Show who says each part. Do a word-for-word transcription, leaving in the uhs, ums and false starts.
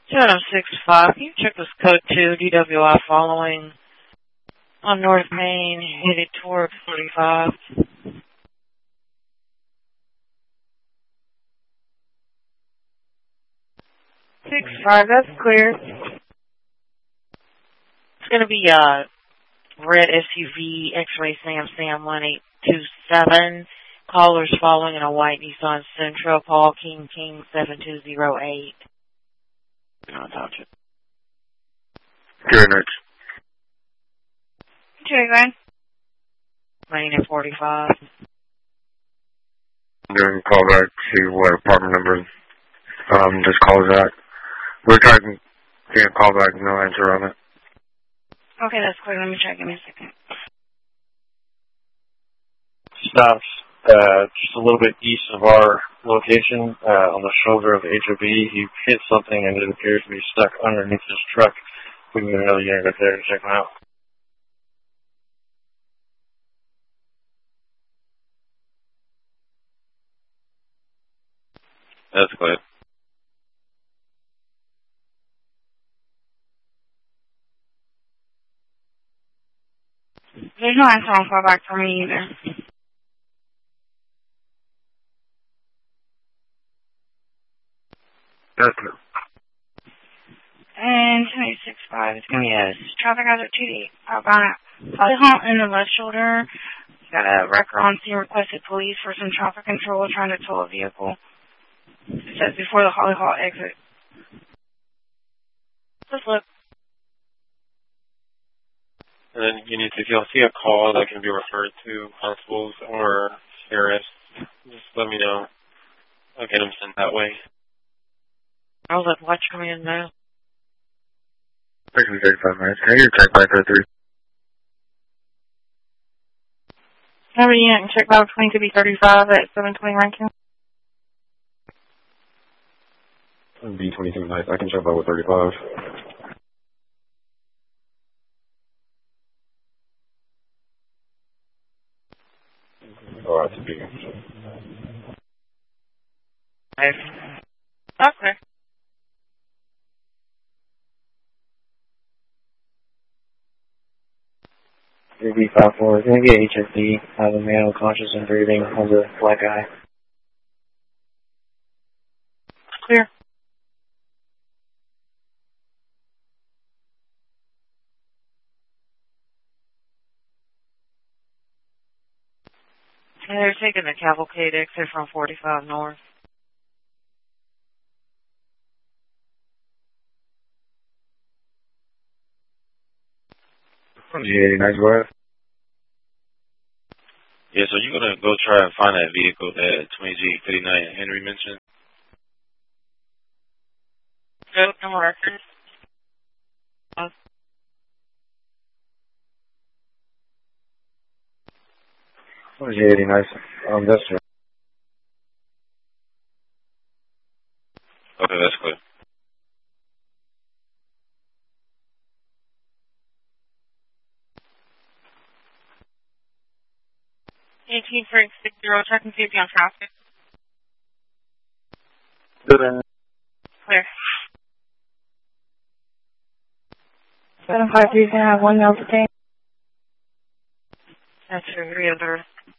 Speaker 1: seven oh six five, can you check this code two, D W I following on North Main, headed toward forty-five.
Speaker 2: Six five, that's clear.
Speaker 1: It's going to be a red S U V, X-Ray Sam Sam one eight two seven. Callers following in a white Nissan Sentra, Paul King King seven two zero eight.
Speaker 3: No, touch it.
Speaker 4: Good night.
Speaker 2: Twenty-one.
Speaker 1: Main at forty-five.
Speaker 4: Doing call back to what apartment number um, this call is at. We're trying to get a call back, no answer on it.
Speaker 2: Okay, that's clear. Let me check. Give me a second.
Speaker 5: Stops uh, just a little bit east of our location, uh, on the shoulder of H O B. He hit something and it appears to be stuck underneath his truck. We can get another unit up there to check him out.
Speaker 3: That's good.
Speaker 2: There's no answer on callback for me either.
Speaker 4: That's good.
Speaker 2: And ten eight six five, it's going to be a traffic hazard two D outbound at Hollyhall in the left shoulder. Got a wrecker on scene, requested police for some traffic control, trying to tow a vehicle. It says before the Hollyhall exit. Just look.
Speaker 5: And then you need to, if you'll see a call that can be referred to constables or sheriffs, just let me know. I'll get them sent that way.
Speaker 1: I'll let watch come in now.
Speaker 4: Taking thirty-five minutes. Can I get a check back for three?
Speaker 2: Number unit and check by twenty to be thirty-five at seven twenty Rankin.
Speaker 3: B twenty-two nice. I can check out with thirty-five. Oh, that's a B.
Speaker 2: Okay.
Speaker 6: three B five four, it's going to get H S D, have a man unconscious and breathing, has a black eye.
Speaker 2: Clear.
Speaker 1: And they're taking the Cavalcade exit from forty-five north.
Speaker 4: Yeah, nice work.
Speaker 3: Yeah, so you're going to go try and find that vehicle that twenty G fifty-nine Henry mentioned?
Speaker 1: Go no records. Uh,
Speaker 4: Yeah, nice. Um, that's right.
Speaker 3: Okay, that's good.
Speaker 2: eighteen three six zero, check and see if you're on traffic.
Speaker 4: Good.
Speaker 2: Clear. seven five three is going to have one male detained.
Speaker 1: that's your three other